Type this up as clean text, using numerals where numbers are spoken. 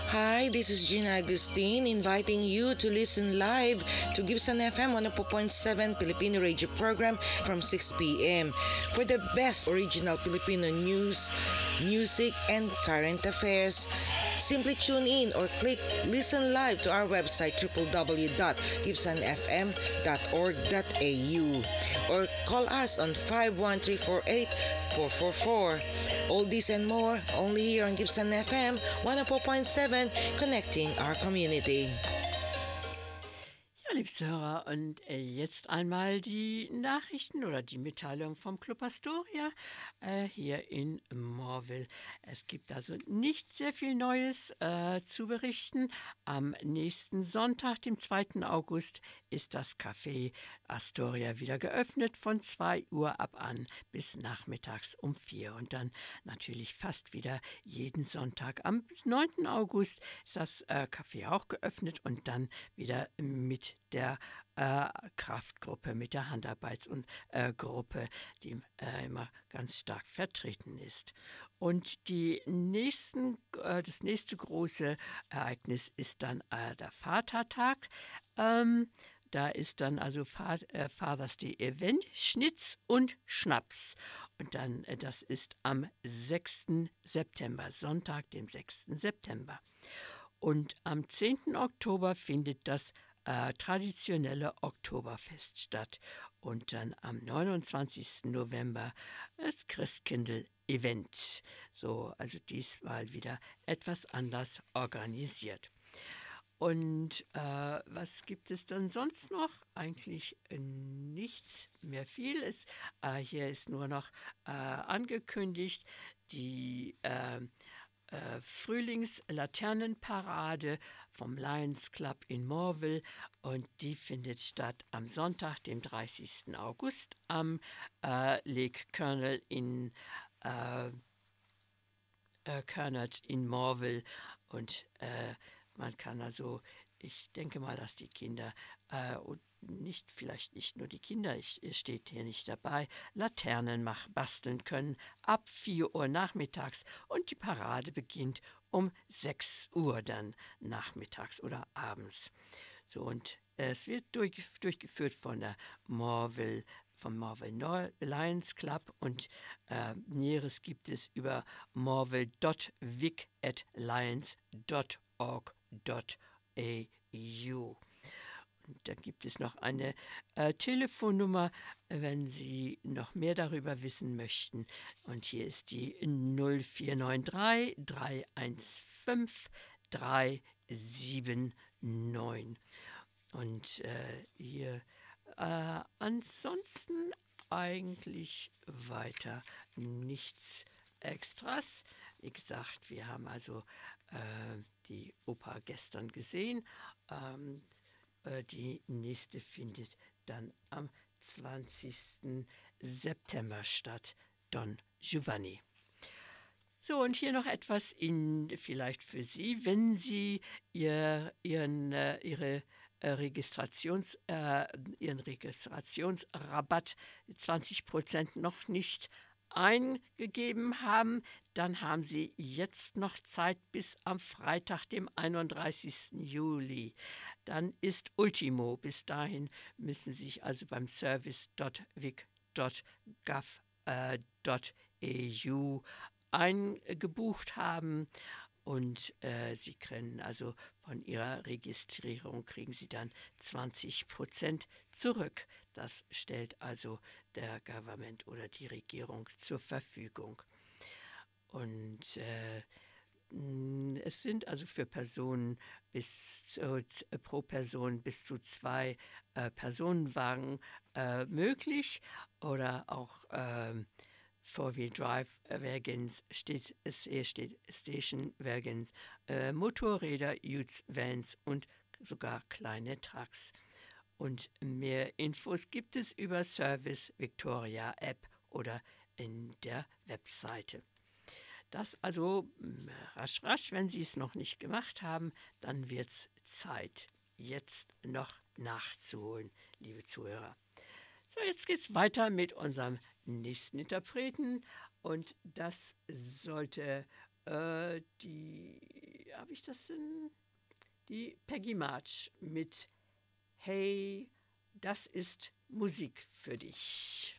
Hi, this is Gina Agustin inviting you to listen live to Gibson FM 104.7 Filipino radio program from 6 p.m. for the best original Filipino news, music, and current affairs. Simply tune in or click listen live to our website www.gibsonfm.org.au or call us on 51348-444. All this and more only here on Gibson FM 104.7, connecting our community. Ja, liebe Zuhörer, und jetzt einmal die Nachrichten oder die Mitteilung vom Club Astoria hier in Morville. Es gibt also nicht sehr viel Neues zu berichten. Am nächsten Sonntag, dem 2. August, ist das Café Astoria wieder geöffnet von 2 Uhr ab an bis nachmittags um 4. Und dann natürlich fast wieder jeden Sonntag. Am 9. August ist das Café auch geöffnet und dann wieder mit der Kraftgruppe, mit der Handarbeitsgruppe, die immer ganz stark vertreten ist. Und das nächste große Ereignis ist dann der Vatertag. Da ist dann also Father's Day Event, Schnitz und Schnaps. Und dann, das ist am 6. September, Sonntag, dem 6. September. Und am 10. Oktober findet das traditionelle Oktoberfest statt. Und dann am 29. November das Christkindl-Event. So, also diesmal wieder etwas anders organisiert. Und was gibt es dann sonst noch? Eigentlich nichts mehr viel. Hier ist nur noch angekündigt, die Frühlingslaternenparade vom Lions Club in Morville, und die findet statt am Sonntag, dem 30. August am Lake Colonel in Morville, und man kann also, ich denke mal, dass die Kinder und vielleicht nicht nur die Kinder, es steht hier nicht dabei, Laternen basteln können ab 4 Uhr nachmittags, und die Parade beginnt um 6 Uhr dann nachmittags oder abends. So, und es wird durchgeführt vom Morville Lions Club, und Näheres gibt es über morville.vic@lions.org.au. Und da gibt es noch eine Telefonnummer, wenn Sie noch mehr darüber wissen möchten. Und hier ist die 0493 315 379. Und hier ansonsten eigentlich weiter nichts Extras. Wie gesagt, wir haben also die Oper gestern gesehen. Die nächste findet dann am 20. September statt, Don Giovanni. So, und hier noch etwas vielleicht für Sie, wenn Sie ihren Registrationsrabatt 20% noch nicht eingegeben haben, dann haben Sie jetzt noch Zeit bis am Freitag, dem 31. Juli. Dann ist Ultimo. Bis dahin müssen Sie sich also beim service.vic.gov.au eingebucht haben. Und Sie können also von Ihrer Registrierung kriegen Sie dann 20% zurück. Das stellt also der Government oder die Regierung zur Verfügung. Und es sind also für Personen pro Person bis zu 2 Personenwagen möglich, oder auch Four-Wheel-Drive-Wagons, Station-Wagons, Motorräder, Utes, Vans und sogar kleine Trucks. Und mehr Infos gibt es über Service Victoria App oder in der Webseite. Das also rasch, wenn Sie es noch nicht gemacht haben, dann wird es Zeit, jetzt noch nachzuholen, liebe Zuhörer. So, jetzt geht's weiter mit unserem nächsten Interpreten, und das sollte habe habe ich das denn? Die Peggy March mit Hey, das ist Musik für dich.